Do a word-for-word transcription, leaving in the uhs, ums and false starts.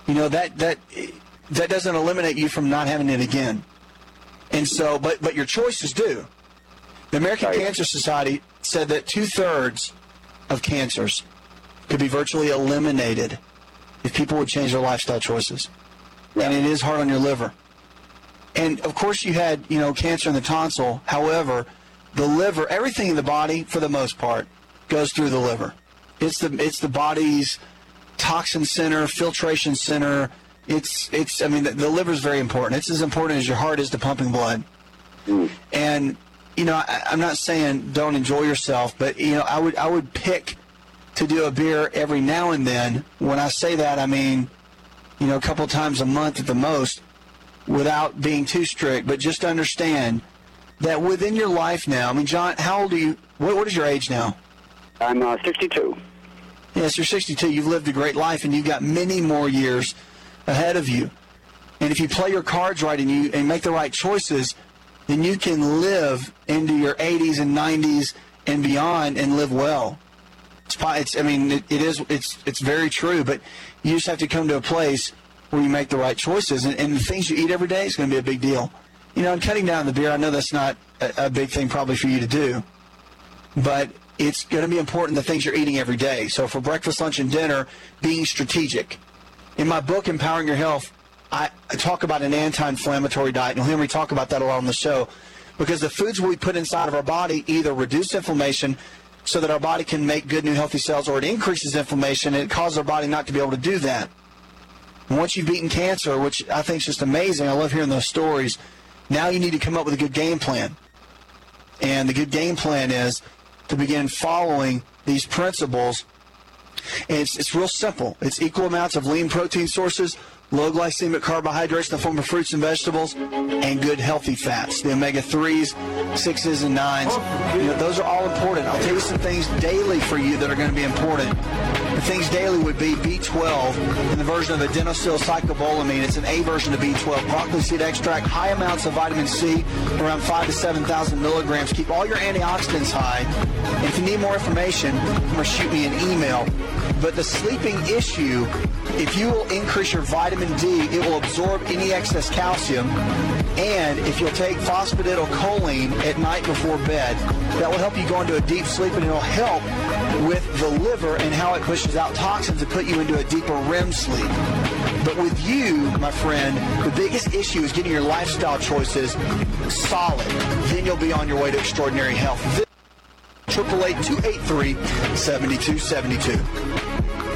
you know, that that that doesn't eliminate you from not having it again. And so, but but your choices do. The American Right. Cancer Society said that two-thirds of cancers could be virtually eliminated if people would change their lifestyle choices. Yeah. And it is hard on your liver. And, of course, you had, you know, cancer in the tonsil. However, the liver, everything in the body, for the most part, goes through the liver. It's the it's the body's toxin center, filtration center. It's, it's. I mean, the, the liver is very important. It's as important as your heart is to pumping blood. Mm. And, you know, I, I'm not saying don't enjoy yourself, but, you know, I would I would pick to do a beer every now and then. When I say that, I mean, you know, a couple times a month at the most, without being too strict. But just understand that within your life now, I mean, John, how old are you? What, what is your age now? I'm uh, sixty-two. Yes, you're sixty-two. You've lived a great life, and you've got many more years ahead of you. And if you play your cards right and you and make the right choices, then you can live into your eighties and nineties and beyond and live well. It's, it's I mean, it, it is. It's it's very true. But you just have to come to a place where you make the right choices, and, and the things you eat every day is going to be a big deal. You know, and cutting down the beer, I know that's not a, a big thing probably for you to do, but it's going to be important, the things you're eating every day. So for breakfast, lunch, and dinner, being strategic. In my book, Empowering Your Health, I, I talk about an anti-inflammatory diet. You'll hear me talk about that a lot on the show, because the foods we put inside of our body either reduce inflammation so that our body can make good new healthy cells, or it increases inflammation and it causes our body not to be able to do that. And once you've beaten cancer, which I think is just amazing, I love hearing those stories, now you need to come up with a good game plan. And the good game plan is to begin following these principles. And it's, it's real simple. It's equal amounts of lean protein sources, low glycemic carbohydrates in the form of fruits and vegetables, and good healthy fats, the omega threes, sixes, and nines. You know, those are all important. I'll tell you some things daily for you that are going to be important. The things daily would be B twelve in the version of adenosylcyclobolamine. It's an A version of B twelve. Broccoli seed extract, high amounts of vitamin C, around five to seven thousand milligrams. Keep all your antioxidants high. And if you need more information, come or shoot me an email. But the sleeping issue, if you will increase your vitamin D, it will absorb any excess calcium. And if you'll take phosphatidylcholine at night before bed, that will help you go into a deep sleep, and it will help with the liver and how it pushes out toxins and put you into a deeper R E M sleep. But with you, my friend, the biggest issue is getting your lifestyle choices solid. Then you'll be on your way to extraordinary health. eight eight eight, two eight three, seven two seven two.